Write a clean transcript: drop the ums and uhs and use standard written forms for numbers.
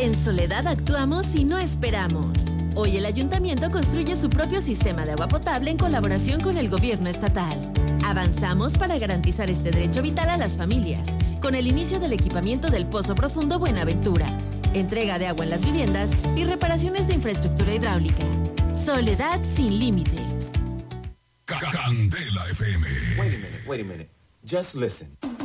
En Soledad actuamos y no esperamos. Hoy el ayuntamiento construye su propio sistema de agua potable en colaboración con el gobierno estatal. Avanzamos para garantizar este derecho vital a las familias, con el inicio del equipamiento del Pozo Profundo Buenaventura, entrega de agua en las viviendas y reparaciones de infraestructura hidráulica. Soledad sin límites. Candela FM. Wait a minute. Just listen.